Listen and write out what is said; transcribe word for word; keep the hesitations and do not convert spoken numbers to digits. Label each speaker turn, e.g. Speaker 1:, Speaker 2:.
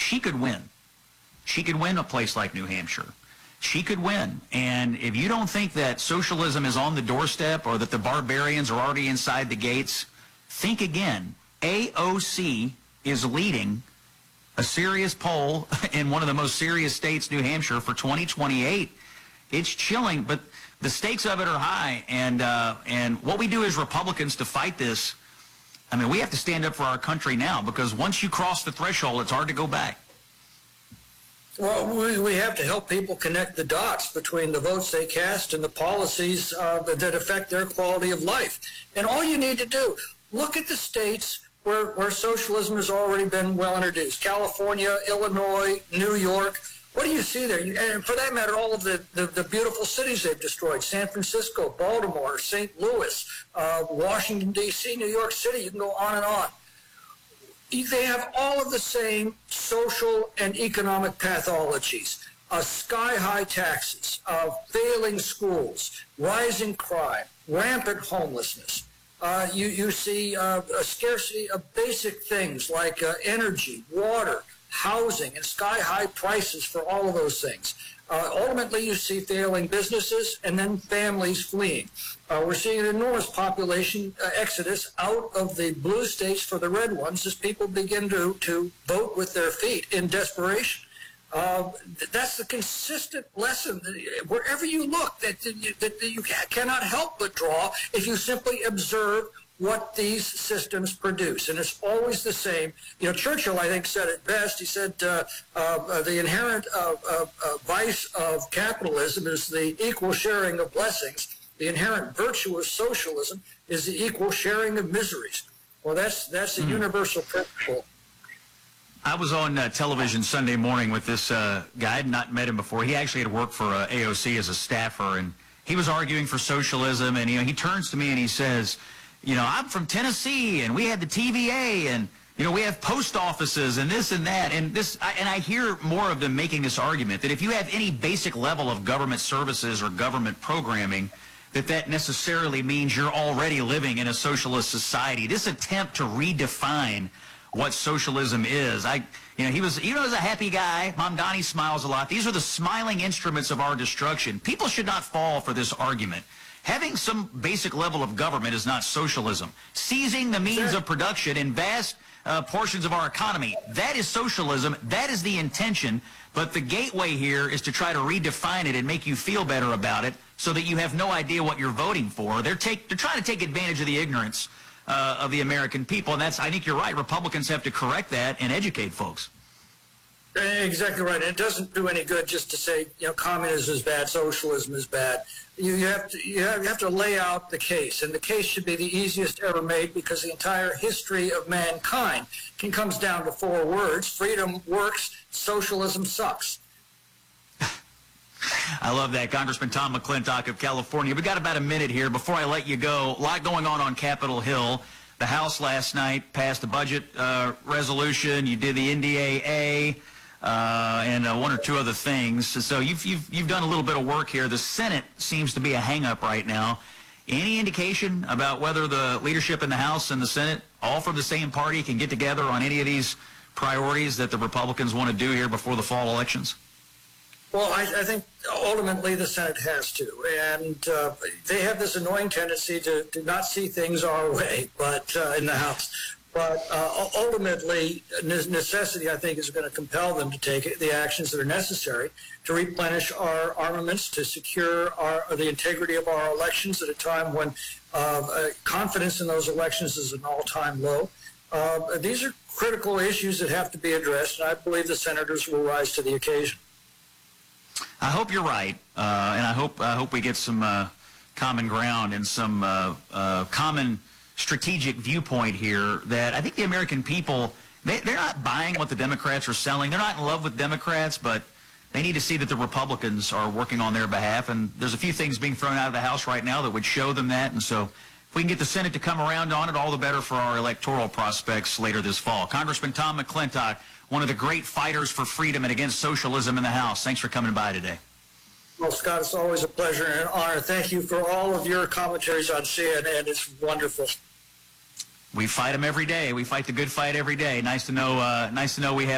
Speaker 1: she could win. She could win a place like New Hampshire. She could win. And if you don't think that socialism is on the doorstep or that the barbarians are already inside the gates, think again. A O C is leading a serious poll in one of the most serious states, New Hampshire, for twenty twenty-eight. It's chilling, but the stakes of it are high. And, uh, and what we do as Republicans to fight this, I mean, we have to stand up for our country now, because once you cross the threshold, it's hard to go back.
Speaker 2: Well, we, we have to help people connect the dots between the votes they cast and the policies uh, that affect their quality of life. And all you need to do, look at the states where, where socialism has already been well introduced. California, Illinois, New York. What do you see there? And for that matter, all of the, the, the beautiful cities they've destroyed. San Francisco, Baltimore, Saint Louis, uh, Washington, D C, New York City. You can go on and on. They have all of the same social and economic pathologies. Uh, sky-high taxes, uh, failing schools, rising crime, rampant homelessness. Uh, you, you see uh, a scarcity of basic things like uh, energy, water, housing, and sky-high prices for all of those things. Uh, ultimately, you see failing businesses and then families fleeing. Uh, we're seeing an enormous population uh, exodus out of the blue states for the red ones as people begin to, to vote with their feet in desperation. Uh, that's the consistent lesson that, wherever you look, that, that, that you cannot help but draw if you simply observe what these systems produce. And it's always the same. You know, Churchill, I think, said it best. He said uh, uh, the inherent uh, uh, uh, vice of capitalism is the equal sharing of blessings. The inherent virtue of socialism is the equal sharing of miseries. Well, that's, that's a mm. universal principle.
Speaker 1: I was on uh, television Sunday morning with this uh, guy. I had not met him before. He actually had worked for uh, A O C as a staffer, and he was arguing for socialism. And, you know, he turns to me and he says, you know, I'm from Tennessee, and we had the T V A, and, you know, we have post offices and this and that. And this, I, and I hear more of them making this argument that if you have any basic level of government services or government programming, that that necessarily means you're already living in a socialist society. This attempt to redefine what socialism is. I, you know, he was, you know, he's a happy guy. Mamdani smiles a lot. These are the smiling instruments of our destruction. People should not fall for this argument. Having some basic level of government is not socialism. Seizing the means of production in vast uh, portions of our economy, that is socialism. That is the intention. But the gateway here is to try to redefine it and make you feel better about it so that you have no idea what you're voting for. They're, take, they're trying to take advantage of the ignorance uh, of the American people. And that's, I think you're right. Republicans have to correct that and educate folks.
Speaker 2: Exactly right. It doesn't do any good just to say, you know, communism is bad, socialism is bad. You, you have to you have, you have to lay out the case, and the case should be the easiest ever made, because the entire history of mankind can comes down to four words: freedom works, socialism sucks.
Speaker 1: I love that. Congressman Tom McClintock of California. We got about a minute here before I let you go. A lot going on on Capitol Hill. The House last night passed a budget uh, resolution. You did the N D A A. Uh, and uh, one or two other things. So you've, you've, you've done a little bit of work here. The Senate seems to be a hang-up right now. Any indication about whether the leadership in the House and the Senate, all from the same party, can get together on any of these priorities that the Republicans want to do here before the fall elections?
Speaker 2: Well, I, I think ultimately the Senate has to. And uh, they have this annoying tendency to, to not see things our way, but uh, in the House. But uh, ultimately, necessity, I think, is going to compel them to take the actions that are necessary to replenish our armaments, to secure our, the integrity of our elections at a time when uh, confidence in those elections is an all-time low. Uh, these are critical issues that have to be addressed, and I believe the senators will rise to the occasion.
Speaker 1: I hope you're right, uh, and I hope I hope we get some uh, common ground and some uh, uh, common strategic viewpoint here that I think the American people, they, they're not buying what the Democrats are selling. They're not in love with Democrats, but they need to see that the Republicans are working on their behalf. And there's a few things being thrown out of the House right now that would show them that. And so if we can get the Senate to come around on it, all the better for our electoral prospects later this fall. Congressman Tom McClintock, one of the great fighters for freedom and against socialism in the House. Thanks for coming by today.
Speaker 2: Well, Scott, it's always a pleasure and an honor. Thank you for all of your commentaries on C N N. It's wonderful.
Speaker 1: We fight them every day. We fight the good fight every day. Nice to know. Uh, nice to know we have.